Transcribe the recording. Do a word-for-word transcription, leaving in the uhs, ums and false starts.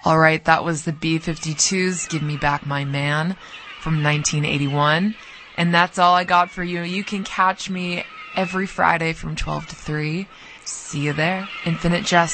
All right, that was the B fifty-twos, Give Me Back My Man from nineteen eighty-one. And that's all I got for you. You can catch me every Friday from twelve to three. See you there. Infinite Jest.